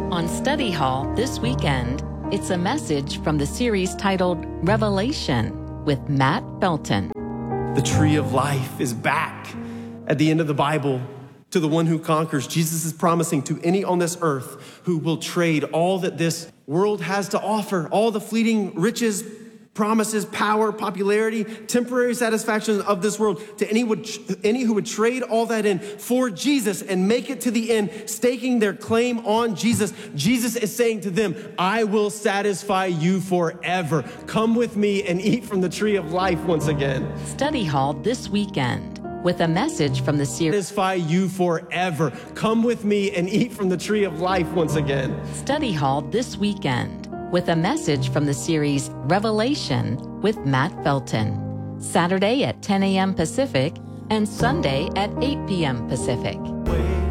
On Study Hall this weekend, it's a message from the series titled Revelation with Matt Felton. The tree of life is back at the end of the Bible. To the one who conquers, Jesus is promising to any on this earth who will trade all that this world has to offer, all the fleeting riches, promises, power, popularity, temporary satisfaction of this world, to any who would trade all that in for Jesus and make it to the end, staking their claim on Jesus. Jesus is saying to them, I will satisfy you forever. Come with me and eat from the tree of life once again. Study Hall this weekend with a message from the series Satisfy you forever. Come with me and eat from the tree of life once again. Study Hall this weekend with a message from the series Revelation with Matt Felton. Saturday at 10 a.m. Pacific and Sunday at 8 p.m. Pacific.